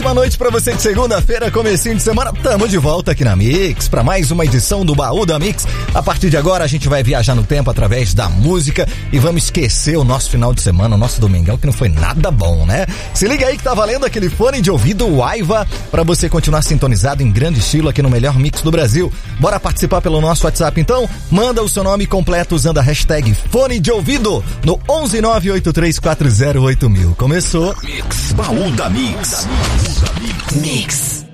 ótima noite pra você de segunda-feira, comecinho de semana. Tamo de volta aqui na Mix pra mais uma edição do Baú da Mix. A partir de agora a gente vai viajar no tempo através da música e vamos esquecer o nosso final de semana, o nosso domingão, que não foi nada bom, né? Se liga aí que tá valendo aquele fone de ouvido Aiva pra você continuar sintonizado em grande estilo aqui no melhor mix do Brasil. Bora participar pelo nosso WhatsApp então? Manda o seu nome completo usando a hashtag fone de ouvido no 11983408000. Começou. Mix, Baú da Mix. Mix.